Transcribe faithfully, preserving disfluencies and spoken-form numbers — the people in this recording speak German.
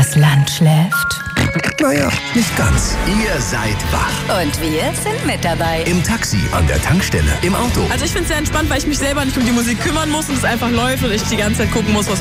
Das Land schläft. Naja, nicht ganz. Ihr seid wach. Und wir sind mit dabei. Im Taxi, an der Tankstelle, im Auto. Also ich finde es sehr entspannt, weil ich mich selber nicht um die Musik kümmern muss und es einfach läuft und ich die ganze Zeit gucken muss, was